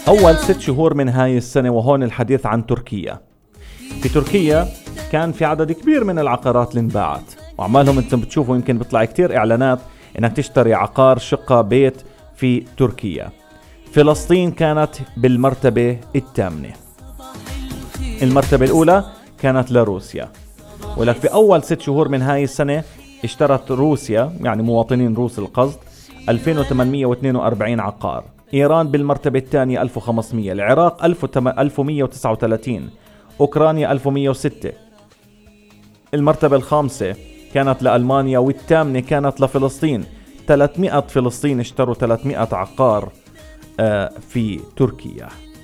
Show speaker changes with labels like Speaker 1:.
Speaker 1: أول 6 شهور من هاي السنة، وهون الحديث عن تركيا. في تركيا كان في عدد كبير من العقارات اللي انباعت، وعمالهم انتم بتشوفوا يمكن بيطلع كتير إعلانات إنك تشتري عقار، شقة، بيت في تركيا. فلسطين كانت بالمرتبة الثامنة. المرتبة الأولى كانت لروسيا. ولك في أول 6 شهور من هاي السنة اشترت روسيا، يعني مواطنين روس القصد، 2842 عقار. إيران بالمرتبة الثانية 1500، العراق 1139، أوكرانيا 1106. المرتبة الخامسة كانت لألمانيا، والثامنة كانت لفلسطين. 300 فلسطين اشتروا 300 عقار في تركيا.